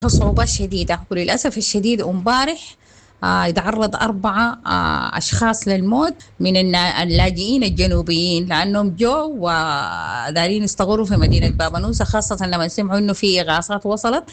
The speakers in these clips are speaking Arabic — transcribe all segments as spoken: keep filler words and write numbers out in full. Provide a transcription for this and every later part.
صعوبات شديدة، وللأسف الشديد امبارح آه، يتعرض أربعة آه، أشخاص للموت من النا- اللاجئين الجنوبيين، لأنهم جو ودارين يستقروا في مدينة بابانوسا، خاصة لما سمعوا إنه في إغاثات وصلت.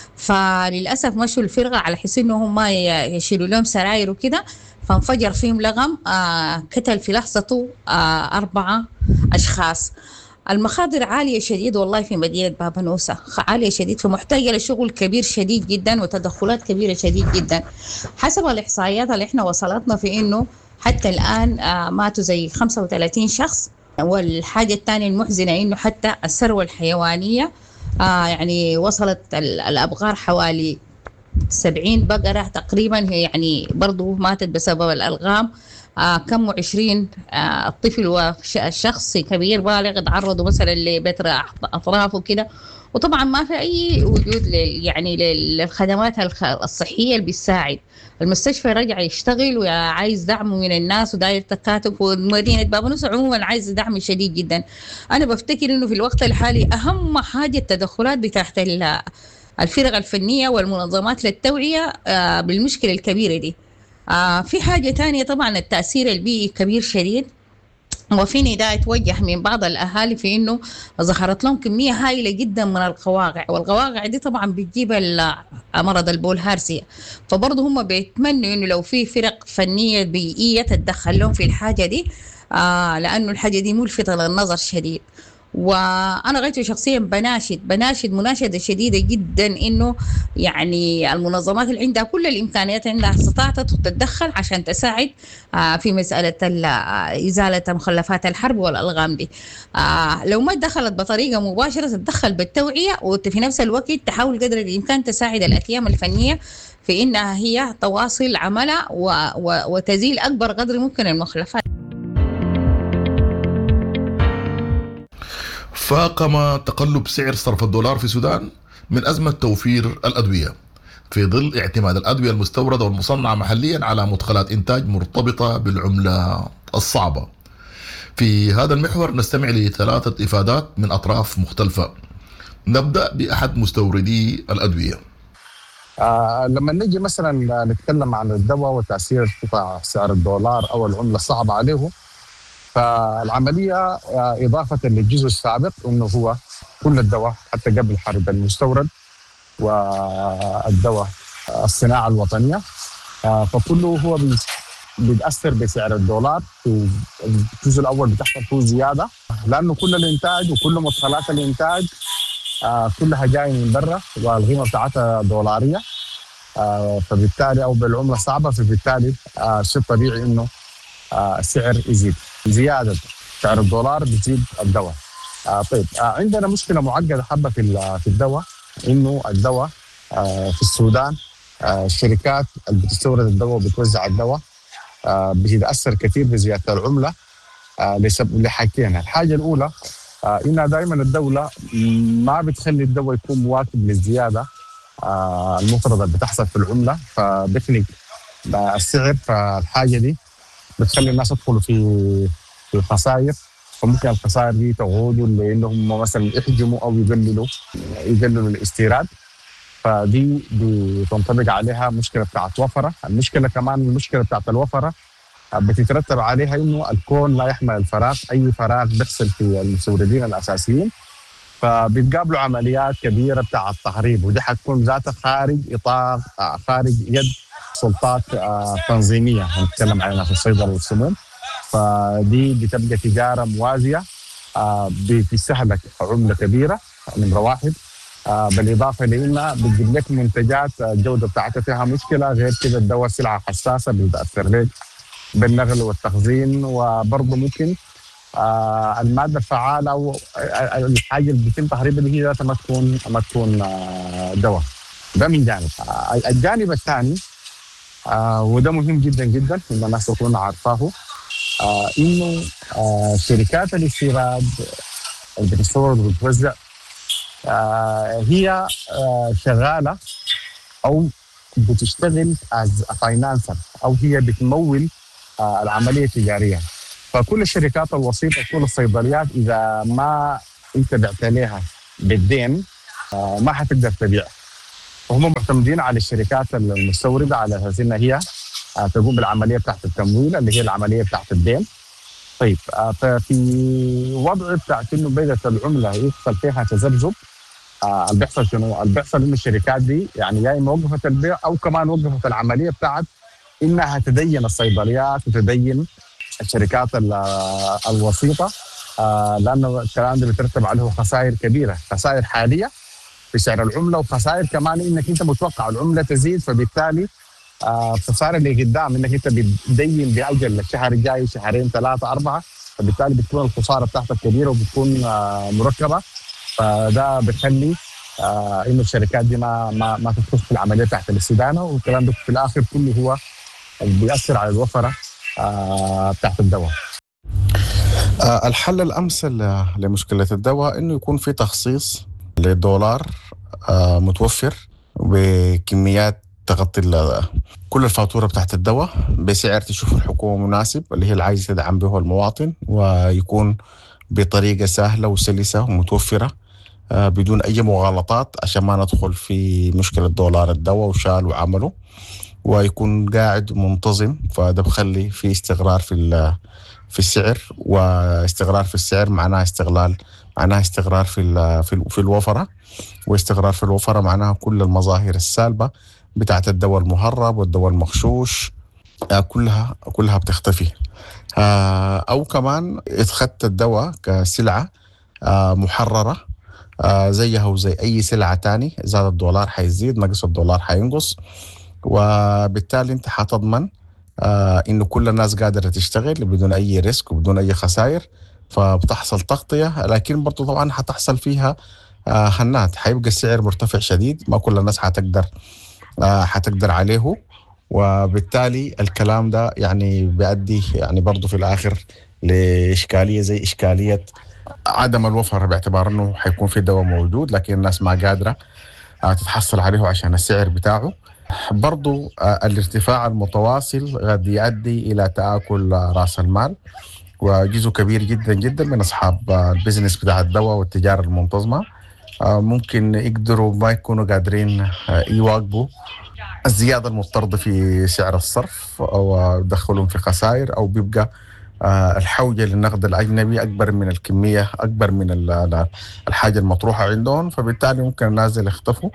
فللأسف مشوا الفرقة على حس إنه هم ي- يشيلوا لهم سراير وكده، فانفجر فيهم لغم آه، قتل في لحظته آه، أربعة أشخاص. المخاطر عالية شديد والله في مدينة بابا نوسة، خ- عالية شديد، فمحتاجة لشغل كبير شديد جدا وتدخلات كبيرة شديد جدا. حسب الإحصائيات اللي احنا وصلتنا في إنه حتى الآن آه، ماتوا زي خمسة وثلاثين شخص. والحاجة الثانية المحزنة إنه حتى الثروة الحيوانية آه يعني وصلت ال- الأبقار حوالي سبعين بقرة تقريبا، هي يعني برضو ماتت بسبب الألغام. آه كم وعشرين آه طفل وشخص كبير بالغ تعرضوا مثلا لبتر أطراف وكده. وطبعا ما في أي وجود لل يعني للخدمات الخ- الصحية اللي بتساعد. المستشفى رجع يشتغل وعايز دعم من الناس وداير تكاتف، ومدينة باب نصر عموما عايز دعم شديد جدا. أنا بفتكر إنه في الوقت الحالي أهم حاجة التدخلات بتاعت ال- الفرق الفنية والمنظمات للتوعية آه، بالمشكلة الكبيرة دي. آه، في حاجة تانية طبعا التأثير البيئي كبير شديد. وفي نداء يتوجه من بعض الأهالي في إنه ظهرت لهم كمية هائلة جدا من القواقع، والقواقع دي طبعا بتجيب ال- مرض البولهارسيا. فبرضه هم بيتمنوا إنه لو في فرق فنية بيئية تتدخل لهم في الحاجة دي، آه لأنه الحاجة دي ملفتة للنظر شديد. وانا غايته شخصيا بناشد بناشد مناشده شديده جدا انه يعني المنظمات اللي عندها كل الامكانيات عندها استطاعت تتدخل عشان تساعد آه، في مساله ال- آه، ازاله مخلفات الحرب والالغام دي. آه، لو ما دخلت بطريقه مباشره تتدخل بالتوعيه، وفي نفس الوقت تحاول قدر الامكان تساعد الاكيام الفنيه في انها هي تواصل عملها و- و- وتزيل اكبر قدر ممكن المخلفات. فاقم تقلب سعر صرف الدولار في السودان من أزمة توفير الأدوية، في ظل اعتماد الأدوية المستوردة والمصنعة محليا على مدخلات إنتاج مرتبطة بالعملة الصعبة. في هذا المحور نستمع لثلاثة إفادات من أطراف مختلفة. نبدأ بأحد مستوردي الأدوية. آه لما نجي مثلا نتكلم عن الدواء وتاثير ارتفاع سعر الدولار او العمله الصعبه عليه، فالعمليه آه اضافه للجزء السابق انه هو كل الدواء حتى قبل الحرب المستورد والدواء الصناعه الوطنيه، آه فكله هو بي- بيتاثر بسعر الدولار. في الجزء الاول بتحصل فيه زياده لانه كل الانتاج وكل مدخلات الانتاج آه كلها جايه من برا والقيمه بتاعتها دولاريه، آه فبالتالي او بالعمله الصعبه، فبالتالي آه شيء طبيعي انه آه السعر يزيد. زياده سعر الدولار بتزيد الدواء. آه طيب آه عندنا مشكله معقده حبه في ال- في الدواء، انه الدواء آه في السودان آه الشركات اللي بتستورد الدواء وبتوزع الدواء آه بتتاثر كثير بزياده العمله آه لسبب لحاجتين. الحاجه الاولى آه انها دائما الدوله ما بتخلي الدواء يكون مواكب للزياده آه المفرضه اللي بتحصل في العمله، فبتخنق السعر. فالحاجه دي بتخلي الناس يدخلوا في في خسائر، فممكن الخسائر دي تقودوا لانهم مثلا يحجموا او يقللوا يقللوا الاستيراد، فدي بتنطبق عليها مشكله بتاعت وفره. المشكله كمان المشكله بتاعت الوفره بتترتب عليها انه الكون لا يحمل الفراغ، اي فراغ بيحصل في المستوردين الاساسيين فبيتقابلوا عمليات كبيره بتاع التهريب، ودي حتكون ذاتها خارج اطار آه، خارج يد سلطات آه، تنظيميه نتكلم عنها في الصيدله والسموم. فدي بتبقى تجاره موازيه آه، بتستهلك عمله كبيره نمره واحد، آه، بالاضافه لانها بتجيب لك منتجات آه، الجوده بتاعتها فيها مشكله. غير كده الدواء سلعه حساسه بتاثر لك بالنقل والتخزين، وبرضه ممكن آه الماده الفعاله او الحاجه اللي بيتم تهريبها اللي هي ذاتها ما تكون ما تكون آه دواء. ده من جانب. آه الجانب الثاني آه وده مهم جدا جدا ان الناس تكون عارفاه، آه انه آه شركات الاستيراد اللي بتستورد وبتوزع آه هي آه شغاله او بتشتغل از فاينانسر او هي بتمول آه العمليه التجاريه. فكل الشركات الوسيطه كل الصيدليات اذا ما انت بعت لها بالدين آه ما حتقدر تبيع. وهم معتمدين على الشركات المستوردة على أساس إنها هي تقوم بالعملية بتاعت التمويل اللي هي العملية بتاعت الدين. طيب ففي وضع بتاعت إنه بدأت العملة يحصل فيها تذبذب، اللي بيحصل شنو؟ اللي بيحصل إنه الشركات دي يعني يا إما وقفت البيع أو كمان وقفت العملية بتاعت إنها تدين الصيدليات وتدين الشركات الوسيطة، لأنه الكلام ده بيترتب عليه خسائر كبيرة، خسائر حالية في سعر العملة وخسائر كمان إنك أنت متوقع العملة تزيد، فبالتالي الخسارة اللي قدام إنك أنت بتدين بأجل الشهر الجاي شهرين ثلاثة أربعة، فبالتالي بتكون الخسارة بتاعتك كبيرة وبتكون مركبة، فده بيخلي إنه الشركات دي ما ما ما تدخل في العملية بتاعت الاستدانة، والكلام ده في الآخر كله هو بيأثر على الوفرة بتاعت الدواء. الحل الأمثل لمشكلة الدواء إنه يكون في تخصيص للدولار متوفر بكميات تغطي كل الفاتورة بتاعت الدواء بسعر تشوف الحكومة مناسب اللي هي اللي عايزة تدعم به المواطن، ويكون بطريقة سهلة وسلسة ومتوفرة بدون أي مغالطات عشان ما ندخل في مشكلة دولار الدواء وشال وعمله، ويكون قاعد منتظم، فده بخلي في استقرار في في السعر، واستقرار في السعر معناها استغلال معناها استقرار في في في الوفرة، واستقرار في الوفرة معناها كل المظاهر السالبة بتاعت الدواء المهرب والدواء المغشوش كلها كلها بتختفي. أو كمان اتخذت الدواء كسلعة محررة زيها وزي أي سلعة تاني، زاد الدولار حيزيد نقص الدولار حينقص، وبالتالي انت حتضمن آه انه كل الناس قادرة تشتغل بدون اي ريسك وبدون اي خسائر، فبتحصل تغطية، لكن برضو طبعا حتحصل فيها آه هنات، حيبقى السعر مرتفع شديد، ما كل الناس حتقدر آه حتقدر عليه، وبالتالي الكلام ده يعني بيؤدي يعني برضو في الاخر لاشكالية زي اشكالية عدم الوفر، باعتبار انه حيكون في دواء موجود لكن الناس ما قادرة آه تتحصل عليه عشان السعر بتاعه. برضو الارتفاع المتواصل قد يؤدي إلى تآكل رأس المال، وجزء كبير جدا جدا من أصحاب البزنس بتاع الدواء والتجارة المنتظمة ممكن يقدروا ما يكونوا قادرين يواجبوا الزيادة المضطردة في سعر الصرف، أو يدخلهم في خسائر، أو بيبقى الحوجة للنقد الأجنبي أكبر من الكمية، أكبر من الحاجة المطروحة عندهم، فبالتالي ممكن الناس يختفوا.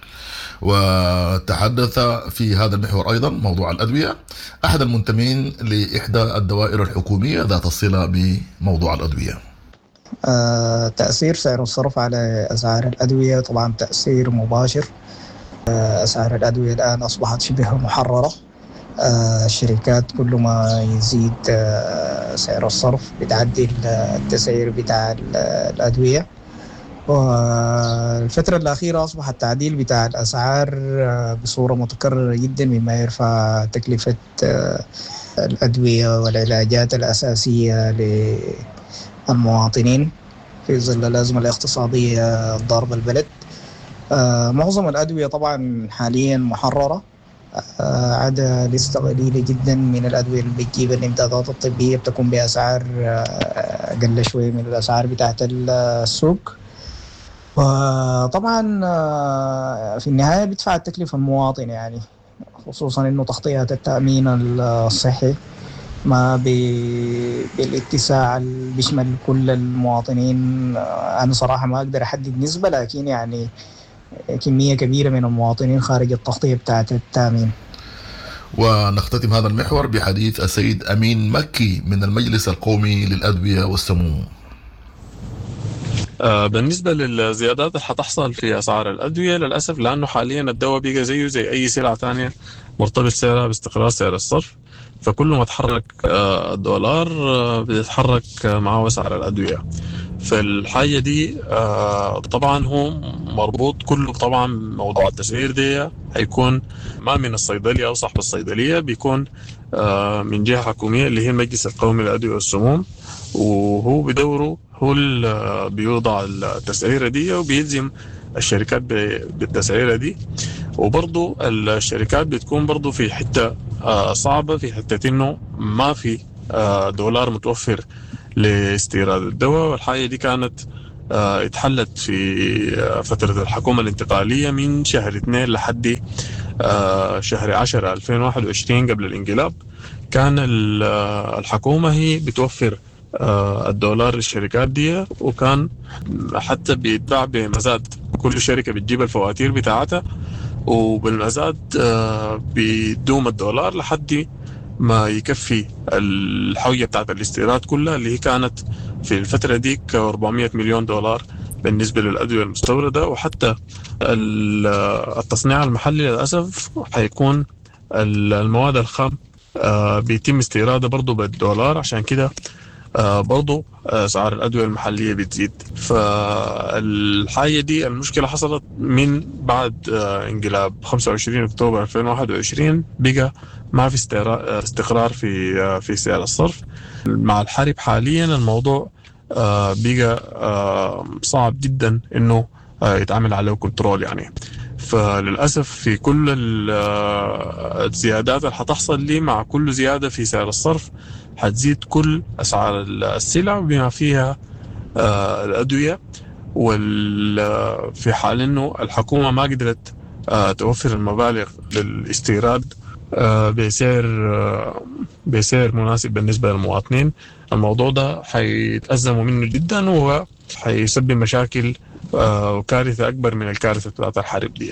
وتحدث في هذا المحور أيضا موضوع الأدوية أحد المنتمين لإحدى الدوائر الحكومية ذات الصلة بموضوع الأدوية. آه، تأثير سعر الصرف على أسعار الأدوية طبعا تأثير مباشر. آه، أسعار الأدوية الآن أصبحت شبه محررة. آه، الشركات كل ما يزيد آه، سعر الصرف بتعدي التسعير بتاع الأدوية. والفترة الأخيرة أصبح التعديل بتاع الأسعار بصورة متكررة جدا، مما يرفع تكلفة الأدوية والعلاجات الأساسية للمواطنين في ظل الأزمة الاقتصادية ضاربة البلد. معظم الأدوية طبعا حاليا محررة، عدا لستة قليلة جدا من الأدوية اللي بتجيب الإمدادات الطبية بتكون بأسعار أقل شوية من الأسعار بتاعت السوق. وطبعا في النهاية بيدفع التكلفة المواطن، يعني خصوصا إنه تغطية التأمين الصحي ما بالاتساع اللي بيشمل كل المواطنين. أنا صراحة ما أقدر أحدد نسبة، لكن يعني كمية كبيرة من المواطنين خارج التغطية بتاعة التأمين. ونختتم هذا المحور بحديث السيد أمين مكي من المجلس القومي للأدوية والسموم. بالنسبة للزيادات اللي حتحصل في أسعار الأدوية للأسف، لأنه حاليا الدواء بيجي زيه زي أي سلعة تانية مرتبط سعرها باستقرار سعر الصرف، فكل ما تحرك الدولار بيتحرك معه سعر الأدوية. فالحاجة دي طبعا هو مربوط كله طبعا موضوع التسعير دي هيكون ما من الصيدلية أو صاحب الصيدلية، بيكون من جهة حكومية اللي هي المجلس القومي للأدوية والسموم، وهو بدوره هو اللي بيوضع التسعيرة دي وبيلزم الشركات بالتسعيرة دي. وبرضو الشركات بتكون برضو في حتة صعبة، في حتة إنه ما في دولار متوفر لاستيراد الدواء، والحاجة دي كانت آه، اتحلت في فترة الحكومة الانتقالية من شهر اثنين لحد آه، شهر عشرة ألفين وواحد وعشرين قبل الانقلاب. كان الحكومة هي بتوفر الدولار للشركات دي، وكان حتى بيتباع بمزاد، كل شركة بتجيب الفواتير بتاعتها وبالمزاد بيدوم الدولار لحد ما يكفي الحوية بتاعت الاستيراد كلها، اللي هي كانت في الفترة ديك أربعمائة مليون دولار بالنسبة للأدوية المستوردة. وحتى التصنيع المحلي للأسف حيكون المواد الخام بيتم استيرادها برضو بالدولار، عشان كده برضو أسعار الأدوية المحلية بتزيد. فالحاجة دي المشكلة حصلت من بعد انقلاب خمسة وعشرين أكتوبر ألفين وواحد وعشرين، بقى ما في استقرار في في سعر الصرف. مع الحرب حاليا الموضوع بقى صعب جدا إنه يتعامل عليه كنترول يعني. فللأسف في كل الزيادات اللي حتحصل لي مع كل زيادة في سعر الصرف حتزيد كل أسعار السلع بما فيها الأدوية. وفي حال إنه الحكومة ما قدرت توفر المبالغ للاستيراد بسعر بسعر مناسب بالنسبة للمواطنين، الموضوع ده حيتأزموا منه جدا وحيسبب مشاكل وكارثة أكبر من الكارثة بتاعت الحرب دي.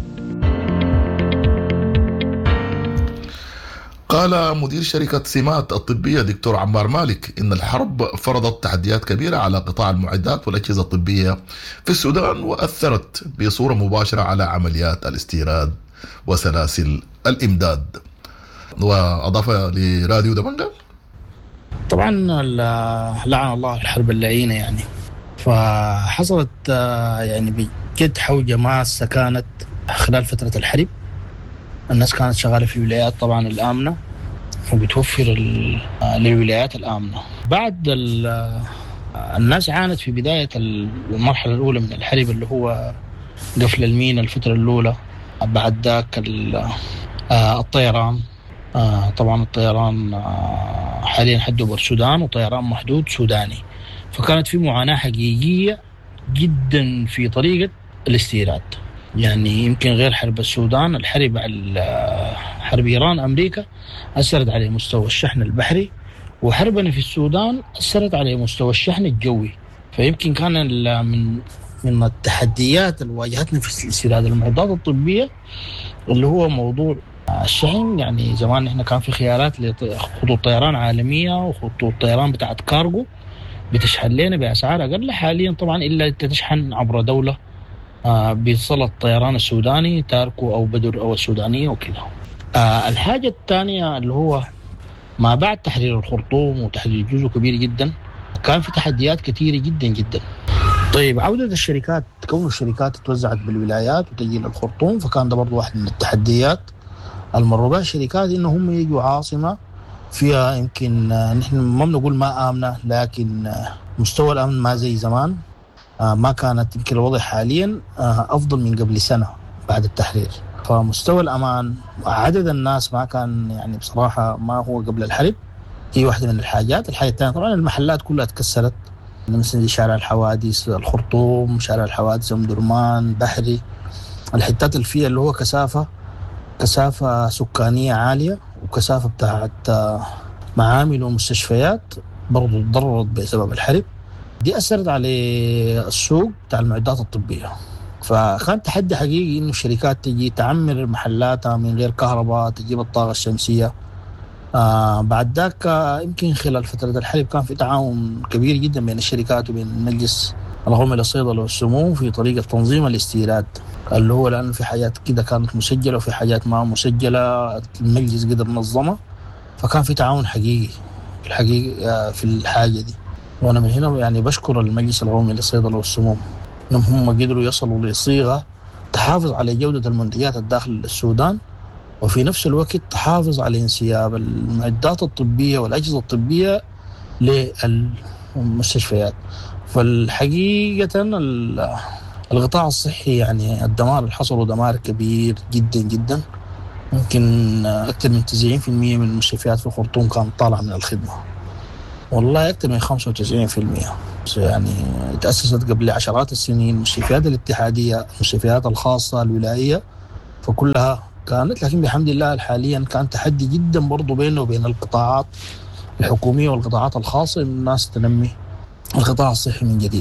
قال مدير شركة سمات الطبية دكتور عمار مالك إن الحرب فرضت تحديات كبيرة على قطاع المعدات والأجهزة الطبية في السودان، وأثرت بصورة مباشرة على عمليات الاستيراد وسلاسل الإمداد. وأضاف لراديو دمنقل: طبعا لعن الله الحرب اللعينة يعني، فحصلت يعني بجد حوجة ماسة كانت خلال فترة الحرب. الناس كانت شغالة في ولايات طبعا الآمنة وبتوفر للولايات الآمنة. بعد الناس عانت في بداية المرحلة الأولى من الحرب اللي هو قفل المينا الفترة الأولى. بعد ذاك الطيران، طبعا الطيران حاليا حده بالسودان وطيران محدود سوداني، فكانت في معاناة حقيقية جدا في طريقة الاستيراد. يعني يمكن غير حرب السودان، الحرب على حرب إيران أمريكا أثرت على مستوى الشحن البحري، وحربنا في السودان أثرت على مستوى الشحن الجوي. فيمكن كان من من التحديات اللي واجهتنا في استيراد المعدات الطبية اللي هو موضوع الشحن. يعني زمان احنا كان في خيارات لخطوط طيران عالمية وخطوط طيران بتاعت كارغو بتشحن لنا بأسعار أقل. حاليا طبعا إلا تشحن عبر دولة آه بيصل الطيران السوداني تاركو أو بدر أو السودانية وكذا. آه الحاجة الثانية اللي هو ما بعد تحرير الخرطوم وتحرير جزء كبير جدا كان في تحديات كثيرة جدا جدا. طيب عودة الشركات، كون الشركات توزعت بالولايات وتجي للخرطوم، فكان ده برضو واحد من التحديات المروا بها الشركات، إنهم يجوا عاصمة فيها يمكن نحن ما بنقول ما آمنة، لكن مستوى الأمن ما زي زمان. ما كانت يمكن الوضع حاليا أفضل من قبل سنة بعد التحرير. فمستوى الأمان، عدد الناس ما كان يعني بصراحة ما هو قبل الحرب، هي واحدة من الحاجات. الحاجة الثانية طبعا المحلات كلها تكسرت، مثل شارع الحوادث الخرطوم، شارع الحوادث أم درمان، بحري، الحتات اللي فيها اللي هو كثافة كثافة سكانية عالية وكثافة بتاعت معامل ومستشفيات برضو تضررت بسبب الحرب. دي أثرت على السوق بتاع المعدات الطبية. فكان تحدي حقيقي إنه الشركات تجي تعمر محلاتها من غير كهرباء، تجيب الطاقة الشمسية. آه بعد ذاك يمكن خلال فترة الحرب كان في تعاون كبير جدا بين الشركات وبين المجلس القومي للصيدلة والسموم في طريقة تنظيم الاستيراد، اللي هو لأن في حاجات كده كانت مسجلة وفي حاجات ما مسجلة المجلس قدر نظمها. فكان في تعاون حقيقي في الحقيقة في الحاجة دي. وأنا من هنا يعني بشكر المجلس القومي للصيدلة والسموم إنهم هم قدروا يصلوا لصيغة تحافظ على جودة المنتجات الداخل السودان، وفي نفس الوقت تحافظ على انسياب المعدات الطبية والأجهزة الطبية للمستشفيات. فالحقيقة القطاع الصحي يعني الدمار اللي حصله دمار كبير جدا جدا. ممكن أكثر من تسعين بالمئة من المستشفيات في الخرطوم كانت طالعة من الخدمة، والله أكثر من خمسة وتسعين بالمئة. يعني تأسست قبل عشرات السنين، مستشفيات الاتحادية، المستشفيات الخاصة الولائية، فكلها كانت، لكن بحمد الله حاليا كان تحدي جدا برضو بينه وبين القطاعات الحكومية والقطاعات الخاصة إن الناس تنمي القطاع الصحي من جديد.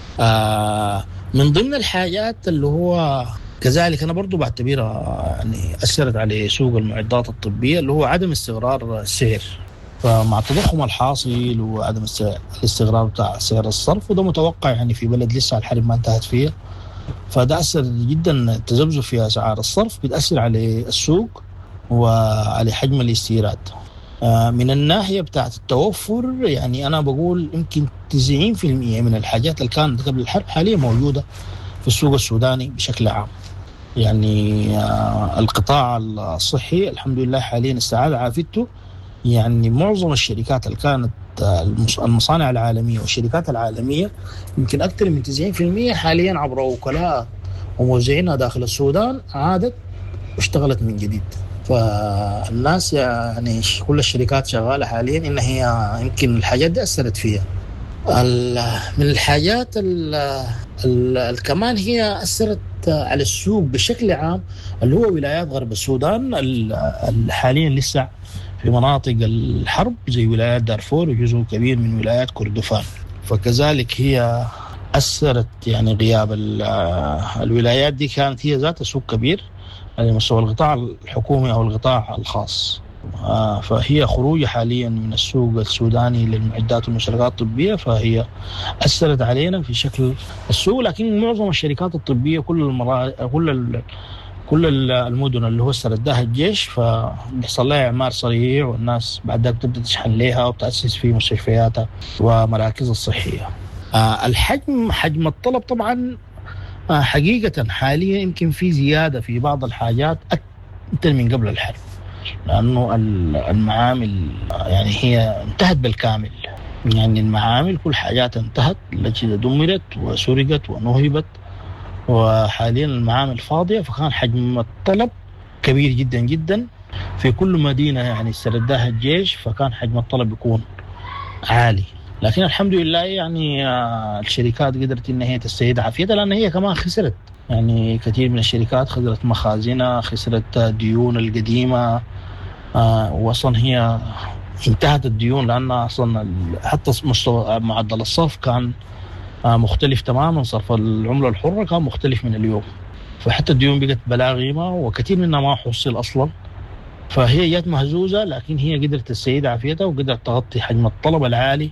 آه من ضمن الحاجات اللي هو كذلك أنا برضو بعتبرها يعني أثرت على سوق المعدات الطبية اللي هو عدم استقرار السعر. فمع التضخم الحاصل وعدم الاستقرار بتاع سعر الصرف، وده متوقع يعني في بلد لسه الحرب ما انتهت فيها، فده أثر جدا. التذبذب في أسعار الصرف بتأثر على السوق وعلى حجم الاستيراد. من الناحية بتاعت التوفر يعني أنا بقول يمكن تسعين بالمئة من الحاجات اللي كانت قبل الحرب حاليا موجودة في السوق السوداني بشكل عام. يعني القطاع الصحي الحمد لله حاليا استعاد عافيته. يعني معظم الشركات اللي كانت المصانع العالمية والشركات العالمية يمكن أكثر من تسعين بالمئة حاليا عبر وكلاء وموزعينها داخل السودان عادت واشتغلت من جديد. فالناس يعني كل الشركات شغالة حاليا إن هي يمكن الحاجات دي أثرت فيها. من الحاجات الكمان هي أثرت على السوق بشكل عام اللي هو ولايات غرب السودان اللي حاليا لسه في مناطق الحرب زي ولايات دارفور وجزء كبير من ولايات كردفان. فكذلك هي أثرت يعني غياب الولايات دي كانت هي ذات سوق كبير على مستوى القطاع الحكومي أو القطاع الخاص. فهي خروج حاليا من السوق السوداني للمعدات والمشتركات الطبية فهي أثرت علينا في شكل السوق. لكن معظم الشركات الطبية كل المرا... كل ال... كل المدن اللي هو استردها الجيش فبيحصل لها إعمار سريع، والناس بعد ذلك تبدأ تشحن لها وتأسس في مستشفياتها ومراكز الصحية. آه الحجم حجم الطلب طبعا آه حقيقة حاليا يمكن في زيادة في بعض الحاجات أكثر من قبل الحرب، لأنه المعامل يعني هي انتهت بالكامل. يعني المعامل كل حاجات انتهت، الأجهزة دمرت وسرقت ونهبت، وحاليا المعامل فاضية. فكان حجم الطلب كبير جدا جدا في كل مدينة يعني استردها الجيش، فكان حجم الطلب يكون عالي. لكن الحمد لله يعني الشركات قدرت إن هي تستعيد عافيتها، لأن هي كمان خسرت. يعني كثير من الشركات خسرت مخازنها، خسرت ديون القديمة، وأصلا هي انتهت الديون لأن أصلا حتى مستوى معدل الصرف كان مختلف تماما. صرف العملة الحرة كان مختلف من اليوم، فحتى الديون بقت بلا قيمة وكثير منها ما حصل أصلا. فهي جات مهزوزة، لكن هي قدرت تستعيد عافيتها وقدرت تغطي حجم الطلب العالي.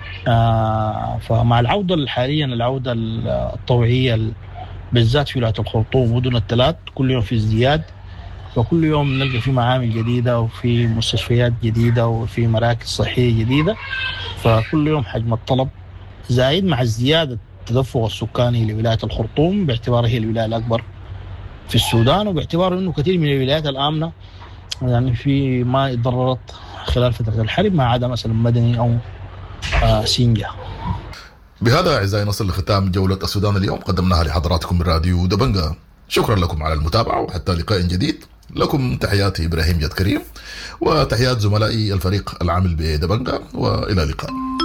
فمع العودة حاليا العودة الطوعية بالذات في ولاية الخرطوم ومدن الثلاث كل يوم في ازدياد، فكل يوم نلقى في معامل جديدة وفي مستشفيات جديدة وفي مراكز صحية جديدة. فكل يوم حجم الطلب زايد مع الزيادة التدفق السكاني لولاية الخرطوم باعتبارها هي الولاية الأكبر في السودان، وباعتبار أنه كثير من الولايات الآمنة يعني في ما اتضررت خلال فترة الحرب ما عدا مثلا مدني أو آه سينجا. بهذا أعزائي نصل لختام جولة السودان اليوم قدمناها لحضراتكم من راديو دبنجة. شكرا لكم على المتابعة وحتى لقاء جديد. لكم تحياتي إبراهيم جد كريم وتحيات زملائي الفريق العامل بدبنجة، وإلى اللقاء.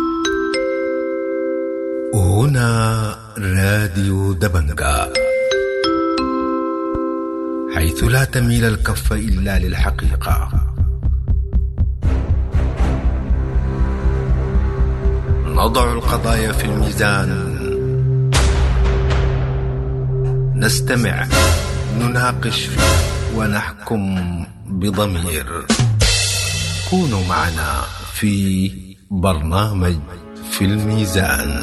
هنا راديو دبنجة، حيث لا تميل الكف إلا للحقيقة. نضع القضايا في الميزان، نستمع، نناقش ونحكم بضمير. كونوا معنا في برنامج في الميزان.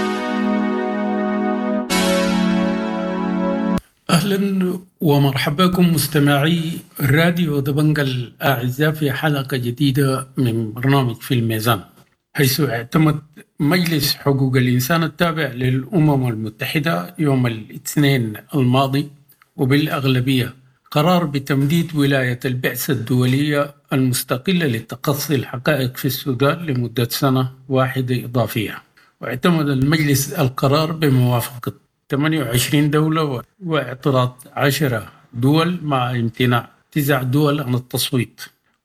أهلا ومرحبا بكم مستمعي راديو دبنجة الأعزاء في حلقة جديدة من برنامج في الميزان، حيث اعتمد مجلس حقوق الإنسان التابع للأمم المتحدة يوم الاثنين الماضي وبالأغلبية قرار بتمديد ولاية البعثة الدولية المستقلة لتقصي الحقائق في السودان لمدة سنة واحدة إضافية. واعتمد المجلس القرار بموافقة ثمانية وعشرين دولة واعتراض عشرة دول مع امتناع تسع دول عن التصويت.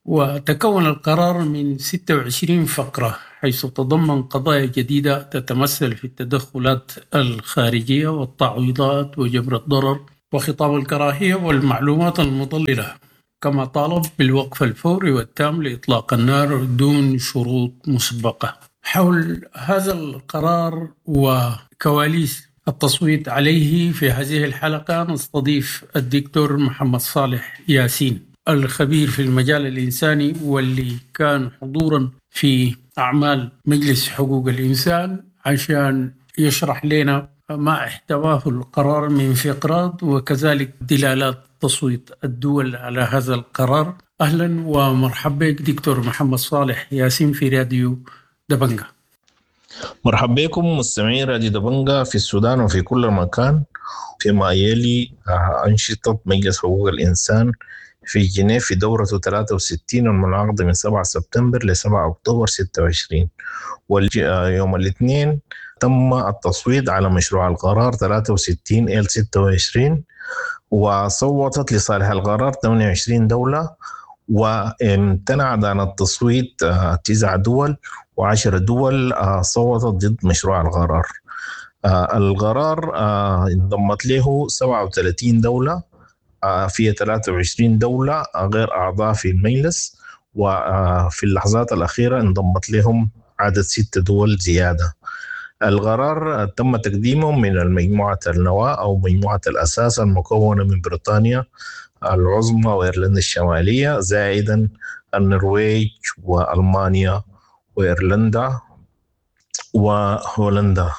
وتكون القرار من ستة وعشرين فقرة، حيث تضمن قضايا جديدة تتمثل في التدخلات الخارجية والتعويضات وجبر الضرر وخطاب الكراهية والمعلومات المضللة، كما طالب بالوقف الفوري والتام لإطلاق النار دون شروط مسبقة. حول هذا القرار وكواليس التصويت عليه في هذه الحلقة نستضيف الدكتور محمد صالح ياسين، الخبير في المجال الإنساني واللي كان حضورا في أعمال مجلس حقوق الإنسان، عشان يشرح لنا ما احتواه القرار من فقرات وكذلك دلالات تصويت الدول على هذا القرار. أهلا ومرحبا بك دكتور محمد صالح ياسين في راديو دبنجة. مرحبا بكم مستمعين راديو دبنجة في السودان وفي كل مكان. فيما يلي أنشطة مجلس حقوق الإنسان في جنيف في دورته ثلاثة وستين المنعقدة من سبعة سبتمبر ل سبعة أكتوبر ستة وعشرين، ويوم الاثنين تم التصويت على مشروع القرار ثلاثة وستين إل ستة وعشرين، وصوتت لصالح القرار ثمانية وعشرين دولة، وامتنعت عن التصويت تسع دول، وعشر دول صوتت ضد مشروع القرار. القرار انضمت له سبعة وثلاثين دولة، فيها ثلاثة وعشرين دولة غير أعضاء في المجلس، وفي اللحظات الأخيرة انضمت لهم عدد ست دول زيادة. القرار تم تقديمه من المجموعة النواة أو مجموعة الأساس المكونة من بريطانيا العظمى وإيرلندا الشمالية، زائدا النرويج وألمانيا وإيرلندا وهولندا.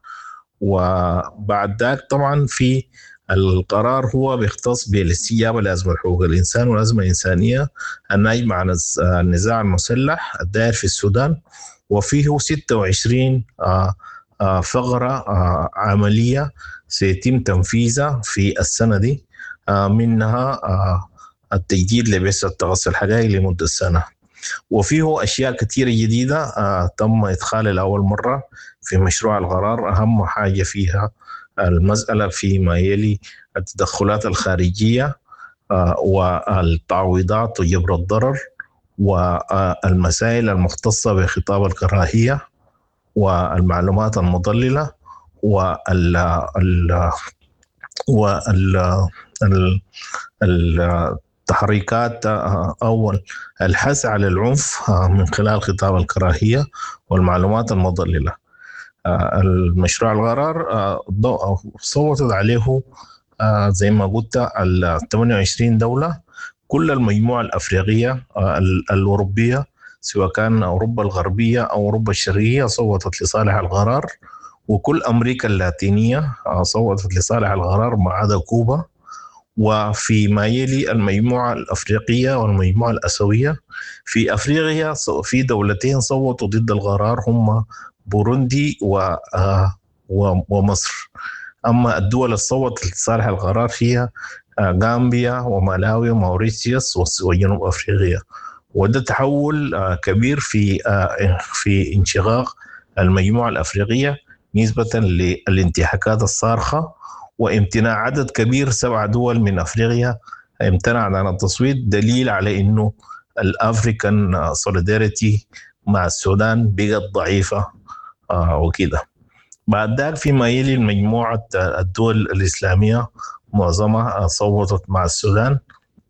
وبعد ذلك طبعا في القرار هو بيختص بالاستجابة لأزمة حقوق الإنسان والأزمة الإنسانية الناجمة عن النزاع المسلح الدائر في السودان، وفيه ستة وعشرين فقرة عملية سيتم تنفيذها في السنة دي، منها التجديد لبعثة تغطية الحقائق لمدة سنة. وفيه أشياء كثيرة جديدة تم إدخالها لأول مرة في مشروع القرار. أهم حاجة فيها المسألة فيما يلي التدخلات الخارجية والتعويضات وجبر الضرر، والمسائل المختصة بخطاب الكراهية والمعلومات المضللة والتحريكات أو الحث على العنف من خلال خطاب الكراهية والمعلومات المضللة. المشروع القرار صوتت عليه زي ما قلت ال ثمانية وعشرين دولة، كل المجموعة الأفريقية الأوروبية سواء كان أوروبا الغربية أو أوروبا الشرقية صوتت لصالح القرار، وكل أمريكا اللاتينية صوتت لصالح القرار ما عدا كوبا. وفيما يلي المجموعة الأفريقية والمجموعة الآسيوية، في أفريقيا في دولتين صوتوا ضد القرار هم بوروندي ومصر. أما الدول اللي صوتت لصالح القرار هي غامبيا ومالاوي وموريتيوس وجنوب أفريقيا. وده تحول كبير في في انشقاق المجموعة الأفريقية نسبة للانتهاكات الصارخة، وامتناع عدد كبير سبع دول من أفريقيا امتنعت عن التصويت، دليل على إنه الأفريكان سوليداريتي مع السودان بقت ضعيفة وكده. بعد ذلك فيما يلي المجموعة الدول الإسلامية معظمها صوتت مع السودان،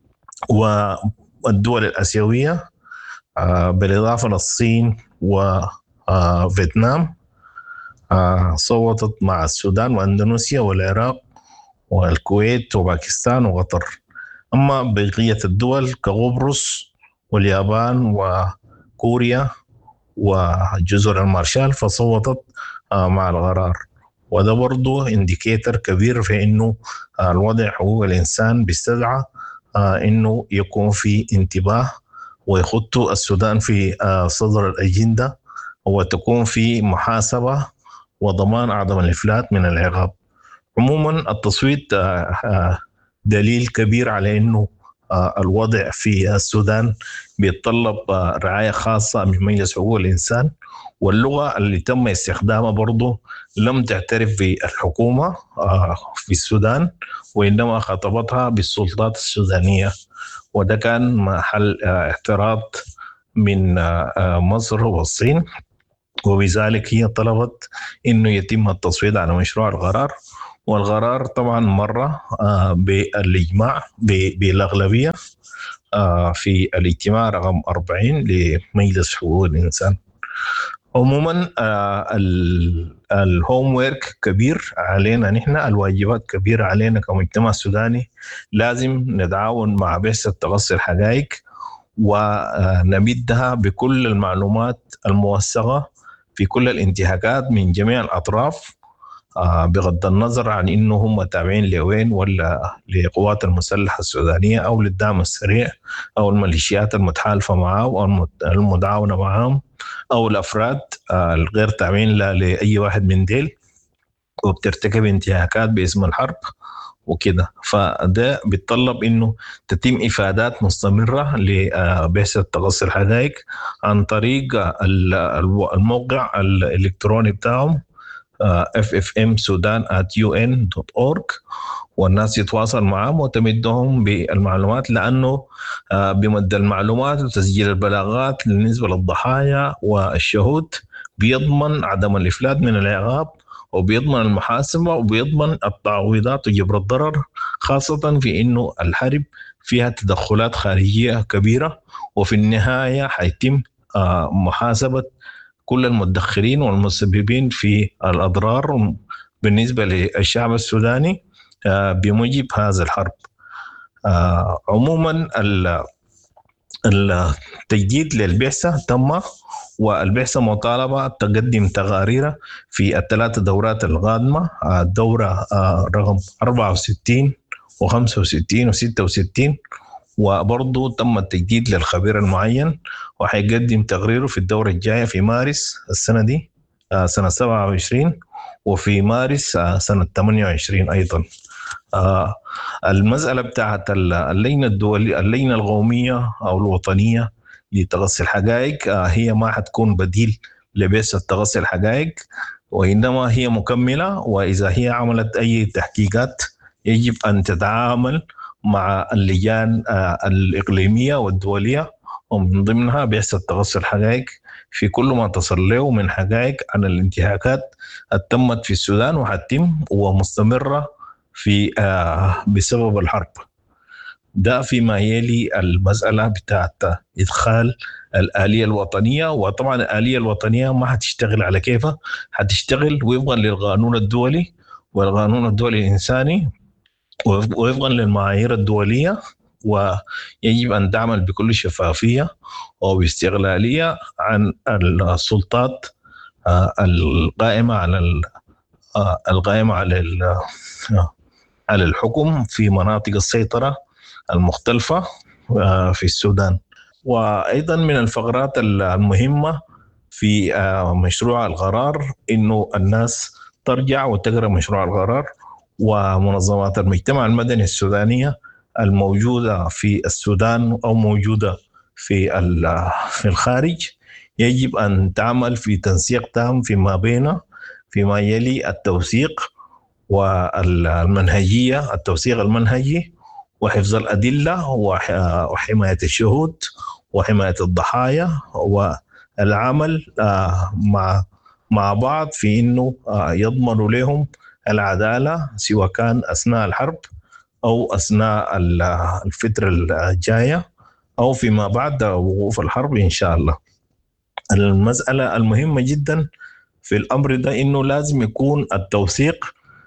والدول الآسيوية بالإضافة للصين وفيتنام صوتت مع السودان وأندونيسيا والعراق والكويت وباكستان وقطر. أما بقية الدول كقبرص واليابان وكوريا وجزر المارشال فصوتت مع القرار. وده برضو انديكيتر كبير في انه الوضع حقوق الانسان بيستدعى انه يكون في انتباه ويخط السودان في صدر الاجنده، وتكون في محاسبه وضمان عدم الافلات من العقاب. عموما التصويت دليل كبير على انه الوضع في السودان بيتطلب رعاية خاصة من مجلس حقوق الإنسان، واللغة اللي تم استخدامها برضو لم تعترف بالحكومة في السودان، وإنما خاطبتها بالسلطات السودانية وده كان محل اعتراض من مصر والصين، وبذلك هي طلبت إنه يتم التصويت على مشروع القرار. والقرار طبعا مرة بالإجماع بالأغلبية في الاجتماع رقم أربعين لمجلس حقوق الإنسان. عموما الهوم ويرك كبير علينا نحن، الواجبات كبيرة علينا كمجتمع سوداني. لازم نتعاون مع بعثة تقصي الحقائق ونمدها بكل المعلومات الموثقة في كل الانتهاكات من جميع الأطراف، بغض النظر عن إنه هم تابعين لوين ولا لقوات المسلحة السودانية أو للدعم السريع أو الميليشيات المتحالفة معه أو المتعاونة معهم أو الأفراد الغير تابعين لأي واحد من ديل وبترتكب انتهاكات باسم الحرب وكده. فده بيتطلب إنه تتم إفادات مستمرة لبعثة تقصي الحقائق عن طريق الموقع الإلكتروني بتاعهم اف اف ام سودان آت يو إن دوت أورج، والناس يتواصل معهم وتمدهم بالمعلومات، لأنه بمد المعلومات وتسجيل البلاغات بالنسبة للضحايا والشهود بيضمن عدم الإفلات من العقاب وبيضمن المحاسبة وبيضمن التعويضات وجبر الضرر، خاصة في إنه الحرب فيها تدخلات خارجية كبيرة، وفي النهاية حيتم محاسبة كل المتدخلين والمسببين في الأضرار بالنسبة للشعب السوداني بموجب هذا الحرب. عموما التجديد للبعثة تم، والبعثة مطالبة تقدم تقارير في الثلاث دورات القادمة، الدورة رقم أربعة وستين وخمسة وستين وستة وستين، وبرضو تم التجديد للخبير المعين وحيقدم تقريره في الدورة الجاية في مارس السنة دي سنة سبعة وعشرين وفي مارس سنة ثمانية وعشرين أيضا. المسألة بتاعت اللجنة الدولية اللجنة القومية أو الوطنية لتقصي الحقائق هي ما حتكون بديل لبعثة تقصي الحقائق، وإنما هي مكملة، وإذا هي عملت أي تحقيقات يجب أن تتعامل مع اللجان الإقليمية والدولية، ومن ضمنها بعثة تقصي الحقائق في كل ما تصل له من حقائق عن الانتهاكات التمت في السودان وحتم ومستمرة في بسبب الحرب. ده فيما يلي المسألة بتاعت إدخال الآلية الوطنية. وطبعا الآلية الوطنية ما حتشتغل على كيفها، حتشتغل وفقا للقانون الدولي والقانون الدولي الإنساني ووفقا للمعايير الدولية، ويجب أن تعمل بكل شفافية وباستقلالية عن السلطات القائمة على القائمة على على الحكم في مناطق السيطرة المختلفة في السودان. وأيضا من الفقرات المهمة في مشروع القرار إنه الناس ترجع وتقرأ مشروع القرار، ومنظمات المجتمع المدني السودانية الموجودة في السودان أو موجودة في في الخارج يجب أن تعمل في تنسيق تام فيما بين فيما يلي التوثيق والمنهجية، التوثيق المنهجي وحفظ الأدلة وحماية الشهود وحماية الضحايا، والعمل مع مع بعض في إنه يضمنوا لهم العدالة سواء كان أثناء الحرب أو أثناء الفترة الجاية أو فيما بعد وقوف الحرب إن شاء الله. المسألة المهمة جدا في الأمر ده إنه لازم يكون التوثيق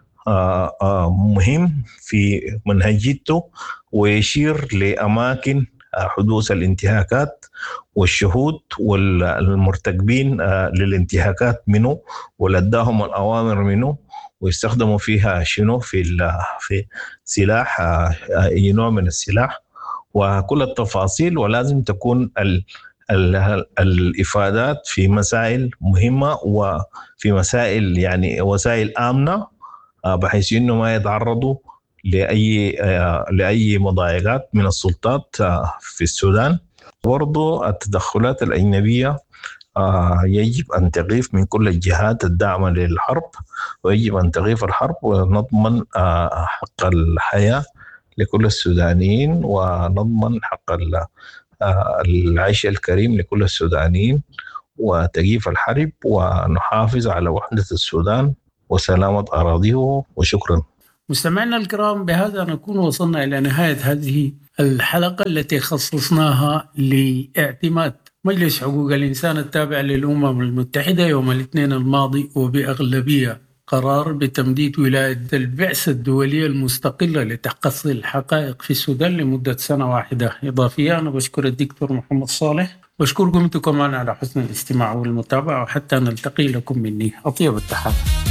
مهم في منهجيته ويشير لأماكن حدوث الانتهاكات والشهود والمرتكبين للانتهاكات منه ولداهم الأوامر منه ويستخدموا فيها شنو في في سلاح أي نوع من السلاح وكل التفاصيل. ولازم تكون ال ال الإفادات في مسائل مهمة وفي مسائل يعني وسائل آمنة بحيث إنه ما يتعرضوا لأي لأي مضايقات من السلطات في السودان. برضو التدخلات الأجنبية يجب أن تقف من كل الجهات الداعمة للحرب، ويجب أن تقف الحرب ونضمن حق الحياة لكل السودانيين ونضمن حق العيش الكريم لكل السودانيين وتجيف الحرب ونحافظ على وحدة السودان وسلامة أراضيه. وشكرا. مستمعينا الكرام، بهذا نكون وصلنا إلى نهاية هذه الحلقة التي خصصناها لاعتماد مجلس حقوق الإنسان التابع للأمم المتحدة يوم الاثنين الماضي وبأغلبية قرار بتمديد ولاية البعثة الدولية المستقلة لتحقيق الحقائق في السودان لمدة سنة واحدة إضافية. أنا بشكر الدكتور محمد صالح، بشكركم أنتم كمان على حسن الاستماع والمتابعة، وحتى نلتقي لكم مني أطيب التحيات.